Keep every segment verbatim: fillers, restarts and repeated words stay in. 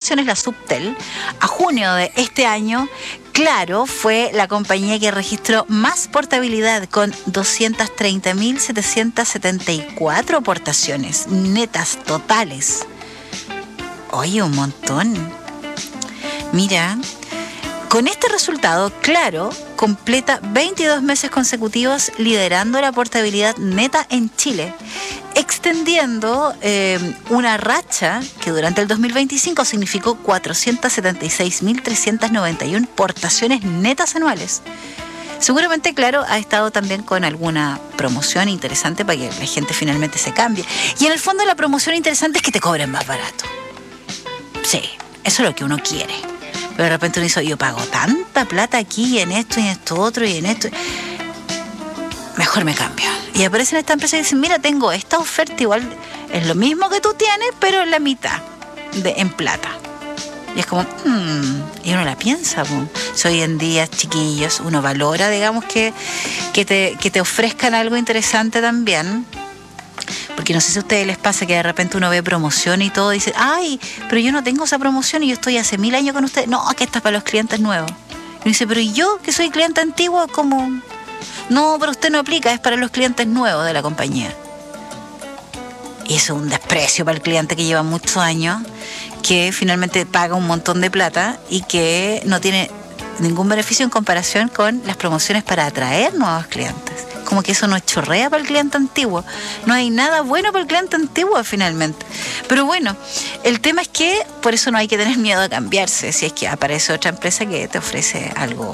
portaciones, la Subtel, a junio de este año, Claro fue la compañía que registró más portabilidad con doscientas treinta mil setecientas setenta y cuatro aportaciones netas totales. Oye, un montón. Mira, con este resultado, Claro completa veintidós meses consecutivos liderando la portabilidad neta en Chile, extendiendo eh, una racha que durante el dos mil veinticinco significó cuatrocientas setenta y seis mil trescientas noventa y uno portaciones netas anuales. Seguramente, Claro, ha estado también con alguna promoción interesante para que la gente finalmente se cambie. Y en el fondo la promoción interesante es que te cobren más barato. Sí, eso es lo que uno quiere. Pero de repente uno dice, yo pago tanta plata aquí en esto y en esto otro y en esto. Mejor me cambio. Y aparecen estas empresas y dicen, mira, tengo esta oferta, igual es lo mismo que tú tienes, pero en la mitad, de, en plata. Y es como, mmm, y uno la piensa, pues. Si hoy en día, chiquillos, uno valora, digamos, que, que, te, que te ofrezcan algo interesante también. Porque no sé si a ustedes les pasa que de repente uno ve promoción y todo, y dice, ay, pero yo no tengo esa promoción y yo estoy hace mil años con ustedes. No, que esta es para los clientes nuevos. Y dice, pero yo, que soy cliente antiguo, ¿cómo? No, pero usted no aplica, es para los clientes nuevos de la compañía. Y eso es un desprecio para el cliente que lleva muchos años, que finalmente paga un montón de plata y que no tiene ningún beneficio en comparación con las promociones para atraer nuevos clientes. Como que eso no chorrea para el cliente antiguo. No hay nada bueno para el cliente antiguo finalmente. Pero bueno, el tema es que por eso no hay que tener miedo a cambiarse. Si es que aparece otra empresa que te ofrece algo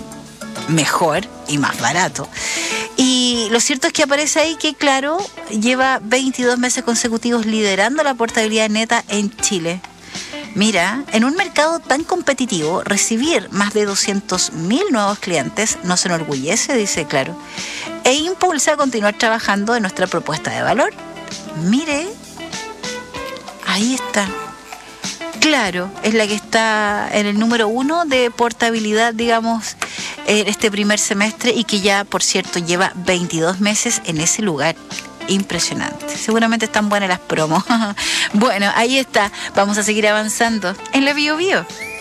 mejor y más barato. Y lo cierto es que aparece ahí que Claro lleva veintidós meses consecutivos liderando la portabilidad neta en Chile. Mira, en un mercado tan competitivo, recibir más de doscientos mil nuevos clientes nos enorgullece, dice Claro, e impulsa a continuar trabajando en nuestra propuesta de valor. Mire, ahí está. Claro, es la que está en el número uno de portabilidad, digamos, en este primer semestre y que ya, por cierto, lleva veintidós meses en ese lugar. Impresionante. Seguramente están buenas las promos. Bueno, ahí está. Vamos a seguir avanzando en la Bio Bio.